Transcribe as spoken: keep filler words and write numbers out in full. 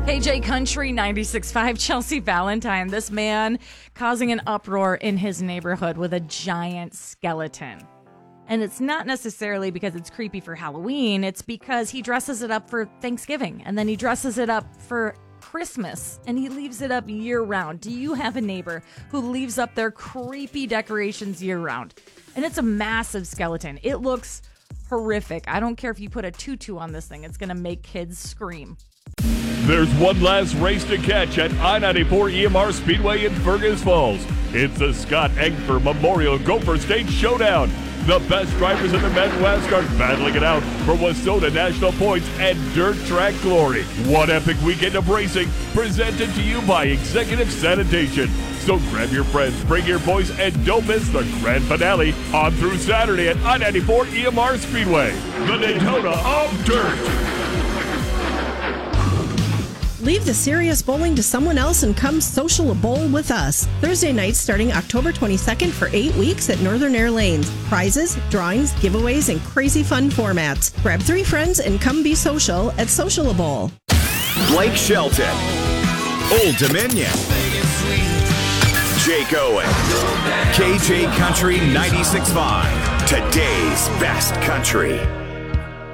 K J Country ninety-six point five, Chelsea Valentine. This man causing an uproar in his neighborhood with a giant skeleton. And it's not necessarily because it's creepy for Halloween. It's because he dresses it up for Thanksgiving, and then he dresses it up for Christmas, and he leaves it up year round. Do you have a neighbor who leaves up their creepy decorations year round? And it's a massive skeleton. It looks horrific. I don't care if you put a tutu on this thing. It's going to make kids scream. There's one last race to catch at I ninety-four E M R Speedway in Fergus Falls. It's the Scott Egbert Memorial Gopher State Showdown. The best drivers in the Midwest are battling it out for WISSOTA National Points and Dirt Track Glory. One epic weekend of racing presented to you by Executive Sanitation. So grab your friends, bring your boys, and don't miss the grand finale on through Saturday at I ninety-four E M R Speedway, the Daytona of Dirt. Leave the serious bowling to someone else and come social a bowl with us. Thursday nights starting October twenty-second for eight weeks at Northern Air Lanes. Prizes, drawings, giveaways, and crazy fun formats. Grab three friends and come be social at Social a Bowl. Blake Shelton, Old Dominion, Jake Owen, K J Country ninety-six point five, today's best country.